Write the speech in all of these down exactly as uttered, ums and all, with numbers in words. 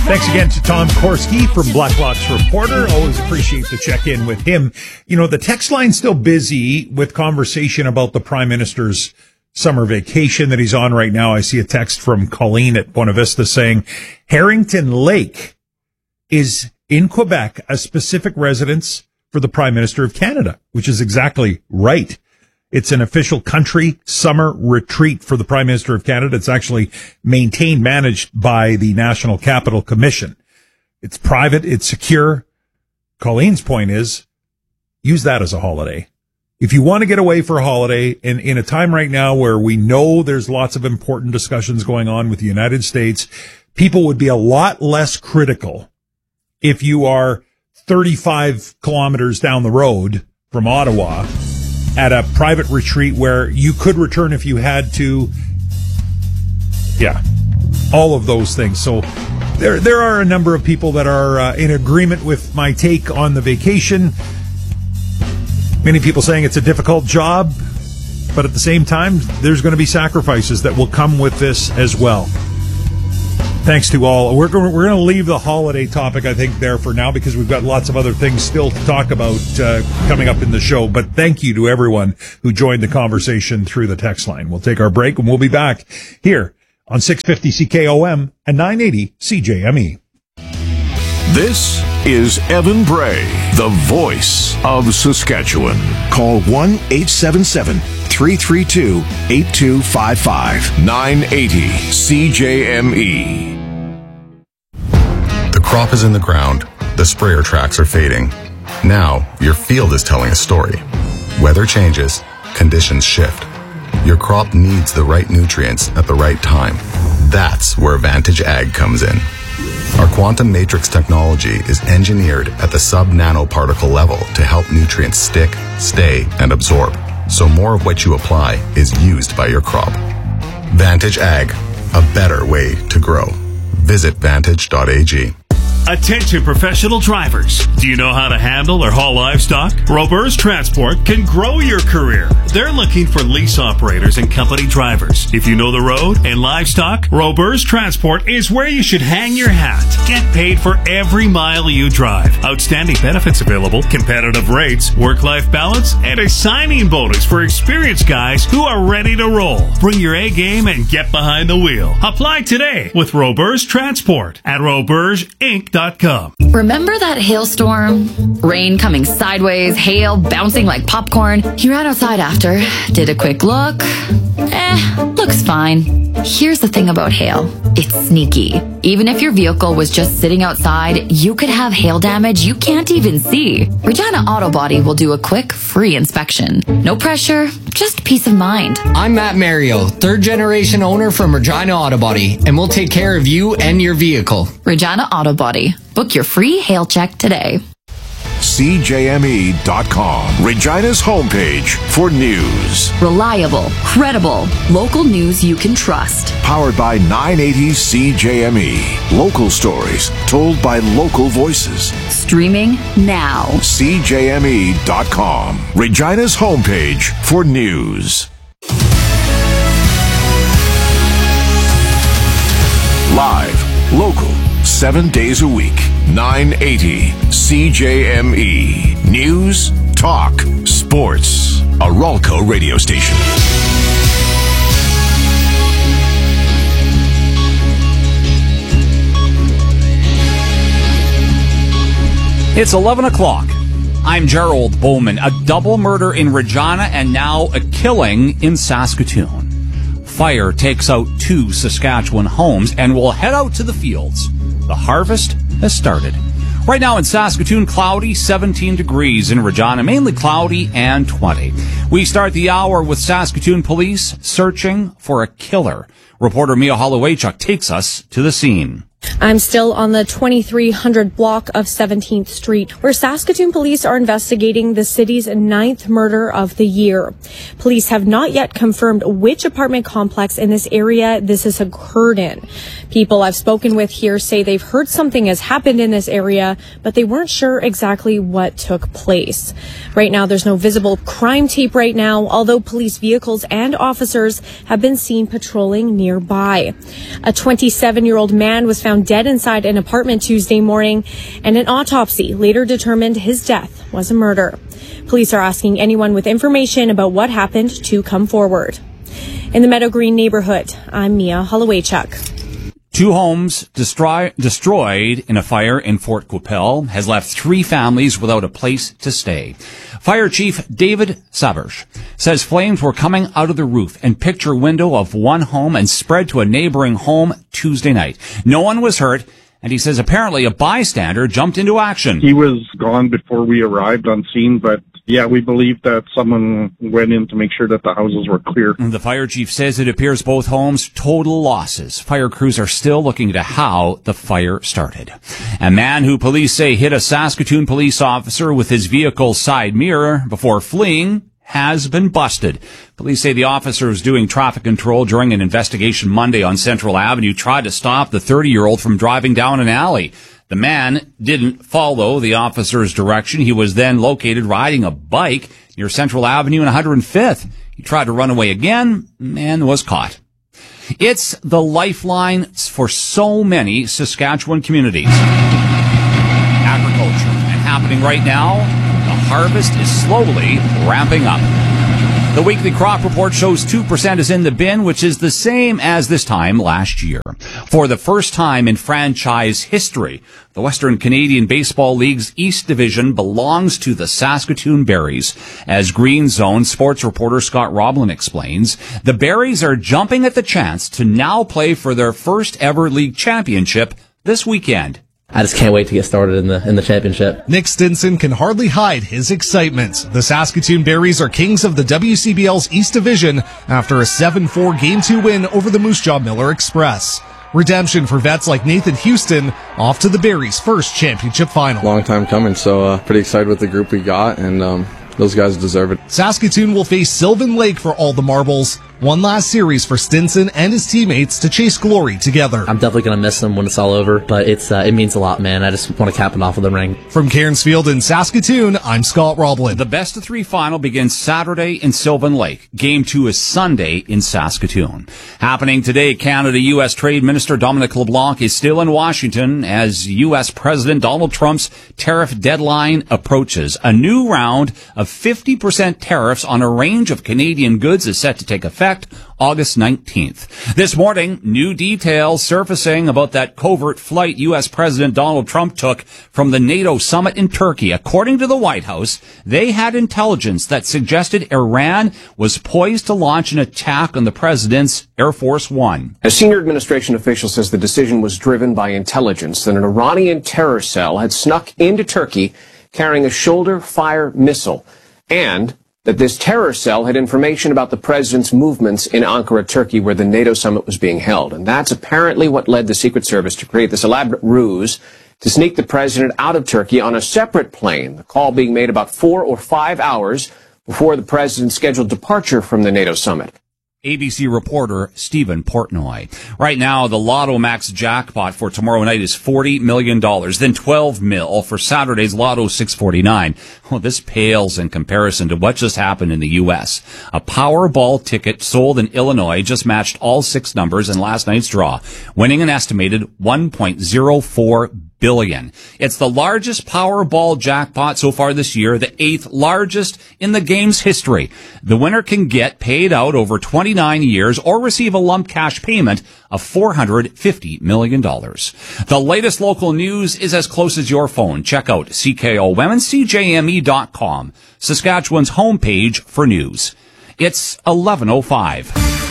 Thanks again to Tom Korski from Blacklock's Reporter. Always appreciate the check-in with him. You know, the text line's still busy with conversation about the Prime Minister's summer vacation that he's on right now. I see a text from Colleen at Buena Vista saying Harrington Lake is in Quebec a specific residence for the Prime Minister of Canada, which is exactly right. It's an official country summer retreat for the Prime Minister of Canada. It's actually maintained, managed by the National Capital Commission. It's private. It's secure. Colleen's point is use that as a holiday. If you want to get away for a holiday in, in a time right now where we know there's lots of important discussions going on with the United States, people would be a lot less critical if you are thirty-five kilometers down the road from Ottawa at a private retreat where you could return if you had to. Yeah, all of those things. So there there are a number of people that are uh, in agreement with my take on the vacation. Many people saying it's a difficult job, but at the same time, there's going to be sacrifices that will come with this as well. Thanks to all. We're going, we're going to leave the holiday topic, I think, there for now because we've got lots of other things still to talk about uh, coming up in the show. But thank you to everyone who joined the conversation through the text line. We'll take our break and we'll be back here on six fifty C K O M and nine eighty C J M E. This is Evan Bray, the voice of Saskatchewan. Call one eight seven seven, three three two, eight two five five. nine eighty C J M E. The crop is in the ground. The sprayer tracks are fading. Now, your field is telling a story. Weather changes. Conditions shift. Your crop needs the right nutrients at the right time. That's where Vantage Ag comes in. Our quantum matrix technology is engineered at the sub-nanoparticle level to help nutrients stick, stay, and absorb, so more of what you apply is used by your crop. Vantage Ag, a better way to grow. Visit vantage dot a g. Attention professional drivers. Do you know how to handle or haul livestock? Roberts Transport can grow your career. They're looking for lease operators and company drivers. If you know the road and livestock, Roberts Transport is where you should hang your hat. Get paid for every mile you drive. Outstanding benefits available, competitive rates, work-life balance, and a signing bonus for experienced guys who are ready to roll. Bring your A game and get behind the wheel. Apply today with Roberts Transport at roberts inc dot com. Remember that hailstorm? Rain coming sideways, hail bouncing like popcorn. You ran outside after, did a quick look. Eh, looks fine. Here's the thing about hail. It's sneaky. Even if your vehicle was just sitting outside, you could have hail damage you can't even see. Regina Auto Body will do a quick, free inspection. No pressure, just peace of mind. I'm Matt Mario, third generation owner from Regina Auto Body, and we'll take care of you and your vehicle. Regina Auto Body. Book your free hail check today. C J M E dot com, Regina's homepage for news. Reliable, credible, local news you can trust. Powered by nine eighty C J M E. Local stories told by local voices. Streaming now. C J M E dot com, Regina's homepage for news. Live, local, seven days a week. nine eighty C J M E. News, talk, sports. A Ralco radio station. It's eleven o'clock. I'm Gerald Bowman. A double murder in Regina and now a killing in Saskatoon. Fire takes out two Saskatchewan homes and will head out to the fields. The harvest has started. Right now in Saskatoon, cloudy, seventeen degrees. In Regina, mainly cloudy and twenty. We start the hour with Saskatoon police searching for a killer. Reporter Mia Hollowaychuk takes us to the scene. I'm still on the twenty-three hundred block of seventeenth Street, where Saskatoon police are investigating the city's ninth murder of the year. Police have not yet confirmed which apartment complex in this area this has occurred in. People I've spoken with here say they've heard something has happened in this area, but they weren't sure exactly what took place. Right now, there's no visible crime tape right now, although police vehicles and officers have been seen patrolling nearby. A twenty-seven-year-old man was found found dead inside an apartment Tuesday morning, and an autopsy later determined his death was a murder. Police are asking anyone with information about what happened to come forward. In the Meadow Green neighborhood, I'm Mia Hollowaychuk. Two homes destroy, destroyed in a fire in Fort Qu'Appelle has left three families without a place to stay. Fire Chief David Saberge says flames were coming out of the roof and picture window of one home and spread to a neighboring home Tuesday night. No one was hurt, and he says apparently a bystander jumped into action. He was gone before we arrived on scene, but yeah, we believe that someone went in to make sure that the houses were clear. The fire chief says it appears both homes total losses. Fire crews are still looking into how the fire started. A man who police say hit a Saskatoon police officer with his vehicle's side mirror before fleeing has been busted. Police say the officer was doing traffic control during an investigation Monday on Central Avenue, tried to stop the thirty-year-old from driving down an alley. The man didn't follow the officer's direction. He was then located riding a bike near Central Avenue and one hundred fifth. He tried to run away again and was caught. It's the lifeline for so many Saskatchewan communities. Agriculture. And happening right now, the harvest is slowly ramping up. The weekly crop report shows two percent is in the bin, which is the same as this time last year. For the first time in franchise history, the Western Canadian Baseball League's East Division belongs to the Saskatoon Berries. As Green Zone sports reporter Scott Roblin explains, the Berries are jumping at the chance to now play for their first ever league championship this weekend. I just can't wait to get started in the in the championship. Nick Stinson can hardly hide his excitement. The Saskatoon Berries are kings of the W C B L's East Division after a seven four Game two win over the Moose Jaw Miller Express. Redemption for vets like Nathan Houston, off to the Berries' first championship final. Long time coming, so uh, pretty excited with the group we got, and um, those guys deserve it. Saskatoon will face Sylvan Lake for all the marbles. One last series for Stinson and his teammates to chase glory together. I'm definitely going to miss them when it's all over, but it's uh, it means a lot, man. I just want to cap it off with the ring. From Cairns Field in Saskatoon, I'm Scott Roblin. The best of three final begins Saturday in Sylvan Lake. Game two is Sunday in Saskatoon. Happening today, Canada U S Trade Minister Dominic LeBlanc is still in Washington as U S President Donald Trump's tariff deadline approaches. A new round of fifty percent tariffs on a range of Canadian goods is set to take effect August nineteenth. This morning, new details surfacing about that covert flight U S President Donald Trump took from the NATO summit in Turkey. According to the White House, they had intelligence that suggested Iran was poised to launch an attack on the president's Air Force One. A senior administration official says the decision was driven by intelligence that an Iranian terror cell had snuck into Turkey carrying a shoulder-fire missile, and that this terror cell had information about the president's movements in Ankara, Turkey, where the NATO summit was being held. And that's apparently what led the Secret Service to create this elaborate ruse to sneak the president out of Turkey on a separate plane, the call being made about four or five hours before the president's scheduled departure from the NATO summit. A B C reporter Stephen Portnoy. Right now, the Lotto Max jackpot for tomorrow night is forty million dollars, then twelve mil for Saturday's Lotto six forty-nine. Well, this pales in comparison to what just happened in the U S. A Powerball ticket sold in Illinois just matched all six numbers in last night's draw, winning an estimated one point oh four billion. It's the largest Powerball jackpot so far this year, the eighth largest in the game's history. The winner can get paid out over twenty-nine years or receive a lump cash payment of four hundred fifty million dollars. The latest local news is as close as your phone. Check out C K O M and C J M E dot com, Saskatchewan's homepage for news. It's eleven oh five.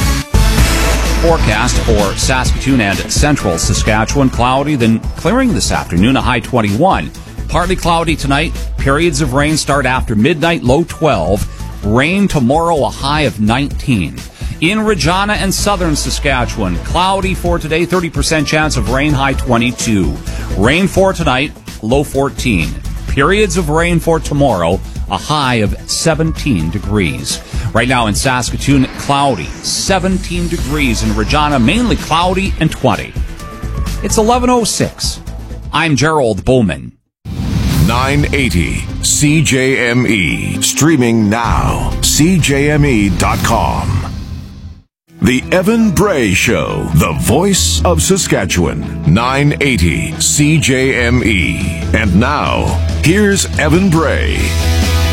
Forecast for Saskatoon and central Saskatchewan, cloudy, then clearing this afternoon, a high twenty-one. Partly cloudy tonight, periods of rain start after midnight, low twelve. Rain tomorrow, a high of nineteen. In Regina and southern Saskatchewan, cloudy for today, thirty percent chance of rain, high twenty-two. Rain for tonight, low fourteen. Periods of rain for tomorrow, a high of seventeen degrees. Right now in Saskatoon, cloudy, seventeen degrees. In Regina, mainly cloudy and twenty. It's eleven oh six. I'm Gerald Bowman. nine eighty C J M E. Streaming now. C J M E dot com. The Evan Bray Show, the voice of Saskatchewan, nine eighty C J M E. And now, here's Evan Bray.